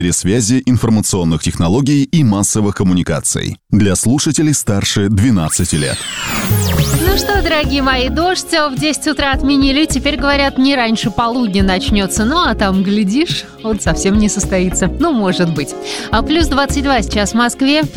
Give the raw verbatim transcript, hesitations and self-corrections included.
связи, информационных технологий и массовых коммуникаций. Для слушателей старше двенадцати лет. Ну что, дорогие мои, дождь в десять утра отменили. Теперь, говорят, не раньше полудня начнется. Ну, а там, глядишь, он совсем не состоится. Ну, может быть. А плюс двадцать два сейчас в Москве.